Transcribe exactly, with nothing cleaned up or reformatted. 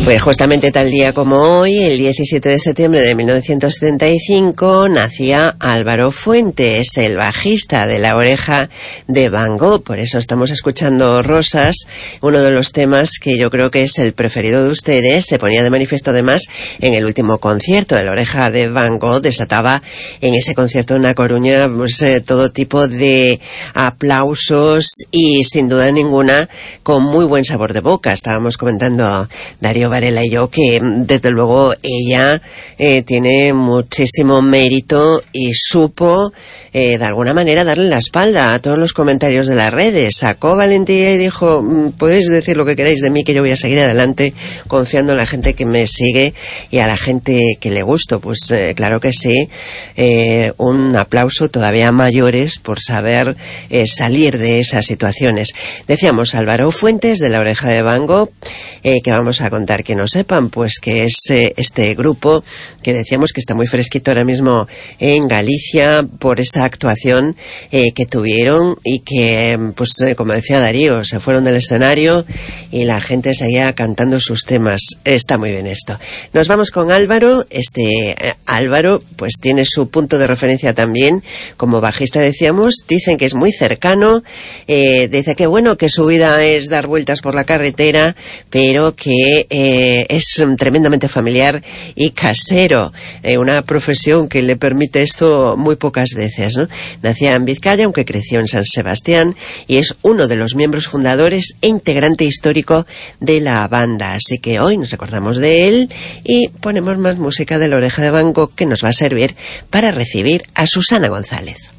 Pues justamente tal día como hoy, el diecisiete de septiembre de mil novecientos setenta y cinco, nacía Álvaro Fuentes, el bajista de La Oreja de Van Gogh. Por eso estamos escuchando Rosas, uno de los temas que yo creo que es el preferido de ustedes. Se ponía de manifiesto además en el último concierto de La Oreja de Van Gogh. Desataba en ese concierto en La Coruña pues, eh, todo tipo de aplausos y sin duda ninguna con muy buen sabor de boca. Estábamos comentando Darío Varela y yo que desde luego ella eh, tiene muchísimo mérito y supo eh, de alguna manera darle la espalda a todos los comentarios de las redes. Sacó valentía y dijo, podéis decir lo que queráis de mí, que yo voy a seguir adelante confiando en la gente que me sigue y a la gente que le gusto. Pues eh, claro que sí, eh, un aplauso todavía mayores por saber eh, salir de esas situaciones. Decíamos Álvaro Fuentes de La Oreja de Van Gogh, eh, que vamos a contar que no sepan, pues que es eh, este grupo que decíamos que está muy fresquito ahora mismo en Galicia por esa actuación eh, que tuvieron y que, pues eh, como decía Darío, se fueron del escenario y la gente seguía cantando sus temas. Está muy bien esto. Nos vamos con Álvaro. Este eh, Álvaro pues tiene su punto de referencia también como bajista, decíamos. Dicen que es muy cercano, eh, dice que bueno, que su vida es dar vueltas por la carretera, pero que eh, es tremendamente familiar y casero, eh, una profesión que le permite esto muy pocas veces, ¿no? Nacía en Vizcaya, aunque creció en San Sebastián, y es uno de los miembros fundadores e integrante histórico de la banda. Así que hoy nos acordamos de él y ponemos más música de La Oreja de Van Gogh, que nos va a servir para recibir a Susana González.